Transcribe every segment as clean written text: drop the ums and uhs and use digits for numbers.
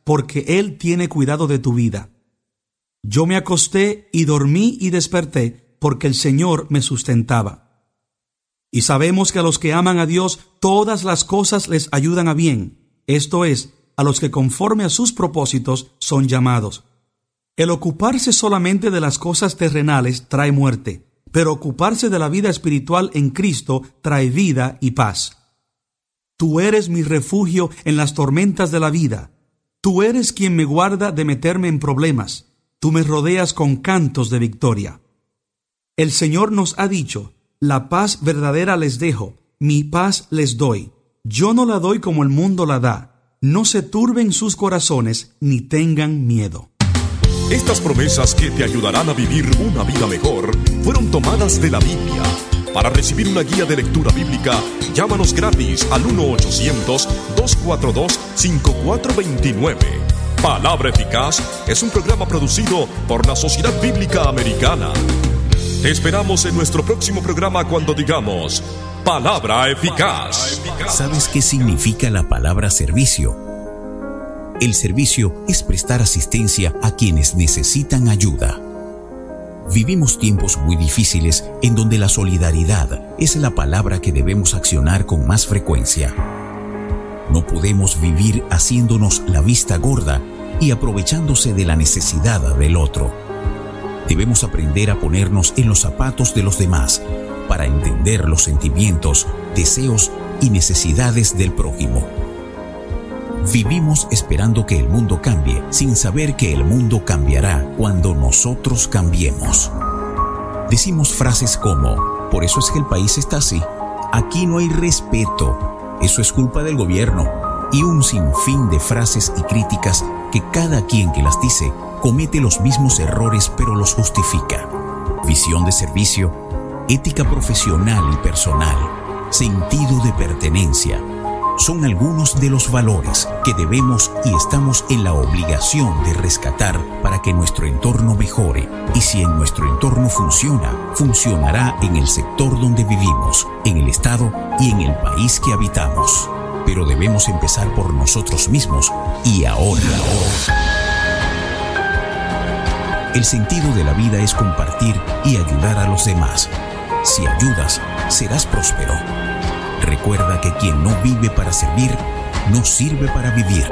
porque Él tiene cuidado de tu vida. Yo me acosté y dormí y desperté, porque el Señor me sustentaba. Y sabemos que a los que aman a Dios, todas las cosas les ayudan a bien, esto es, a los que conforme a sus propósitos son llamados. El ocuparse solamente de las cosas terrenales trae muerte, pero ocuparse de la vida espiritual en Cristo trae vida y paz. Tú eres mi refugio en las tormentas de la vida. Tú eres quien me guarda de meterme en problemas. Tú me rodeas con cantos de victoria. El Señor nos ha dicho: la paz verdadera les dejo, mi paz les doy. Yo no la doy como el mundo la da. No se turben sus corazones ni tengan miedo. Estas promesas que te ayudarán a vivir una vida mejor fueron tomadas de la Biblia. Para recibir una guía de lectura bíblica, llámanos gratis al 1-800-242-5429. Palabra Eficaz es un programa producido por la Sociedad Bíblica Americana. Te esperamos en nuestro próximo programa cuando digamos Palabra Eficaz. ¿Sabes qué significa la palabra servicio? El servicio es prestar asistencia a quienes necesitan ayuda. Vivimos tiempos muy difíciles en donde la solidaridad es la palabra que debemos accionar con más frecuencia. No podemos vivir haciéndonos la vista gorda y aprovechándose de la necesidad del otro. Debemos aprender a ponernos en los zapatos de los demás para entender los sentimientos, deseos y necesidades del prójimo. Vivimos esperando que el mundo cambie, sin saber que el mundo cambiará cuando nosotros cambiemos. Decimos frases como: por eso es que el país está así, aquí no hay respeto, eso es culpa del gobierno, y un sinfín de frases y críticas que cada quien que las dice comete los mismos errores pero los justifica. Visión de servicio, ética profesional y personal, sentido de pertenencia, son algunos de los valores que debemos y estamos en la obligación de rescatar para que nuestro entorno mejore. Y si en nuestro entorno funciona, funcionará en el sector donde vivimos, en el estado y en el país que habitamos. Pero debemos empezar por nosotros mismos y ahora. El sentido de la vida es compartir y ayudar a los demás. Si ayudas, serás próspero. Recuerda que quien no vive para servir, no sirve para vivir.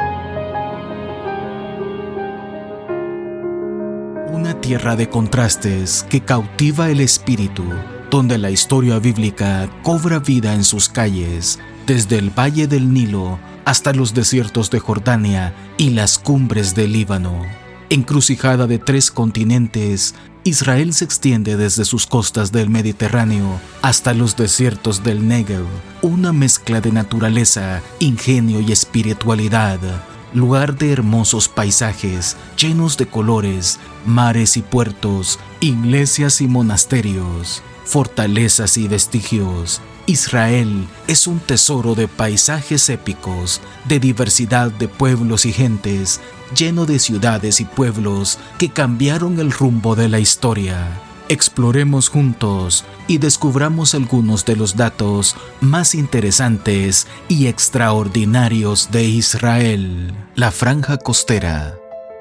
Una tierra de contrastes que cautiva el espíritu, donde la historia bíblica cobra vida en sus calles, desde el valle del Nilo hasta los desiertos de Jordania y las cumbres del Líbano. Encrucijada de 3 continentes, Israel se extiende desde sus costas del Mediterráneo hasta los desiertos del Negev, una mezcla de naturaleza, ingenio y espiritualidad, lugar de hermosos paisajes llenos de colores, mares y puertos, iglesias y monasterios, fortalezas y vestigios. Israel es un tesoro de paisajes épicos, de diversidad de pueblos y gentes, lleno de ciudades y pueblos que cambiaron el rumbo de la historia. Exploremos juntos y descubramos algunos de los datos más interesantes y extraordinarios de Israel. La Franja Costera.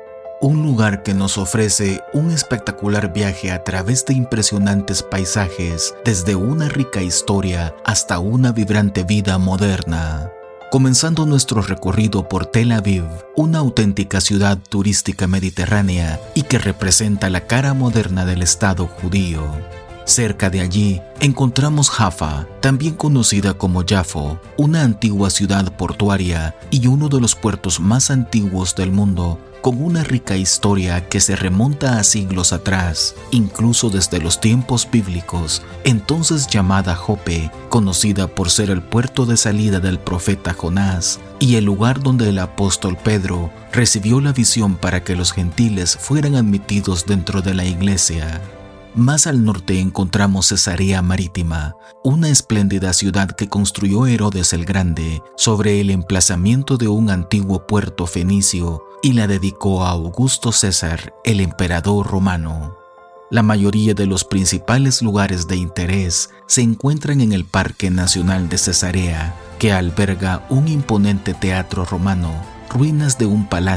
Un lugar que nos ofrece un espectacular viaje a través de impresionantes paisajes, desde una rica historia hasta una vibrante vida moderna. Comenzando nuestro recorrido por Tel Aviv, una auténtica ciudad turística mediterránea y que representa la cara moderna del Estado judío. Cerca de allí encontramos Jaffa, también conocida como Yafo, una antigua ciudad portuaria y uno de los puertos más antiguos del mundo, con una rica historia que se remonta a siglos atrás, incluso desde los tiempos bíblicos, entonces llamada Jope, conocida por ser el puerto de salida del profeta Jonás y el lugar donde el apóstol Pedro recibió la visión para que los gentiles fueran admitidos dentro de la iglesia. Más al norte encontramos Cesarea Marítima, una espléndida ciudad que construyó Herodes el Grande sobre el emplazamiento de un antiguo puerto fenicio y la dedicó a Augusto César, el emperador romano. La mayoría de los principales lugares de interés se encuentran en el Parque Nacional de Cesarea, que alberga un imponente teatro romano, ruinas de un palacio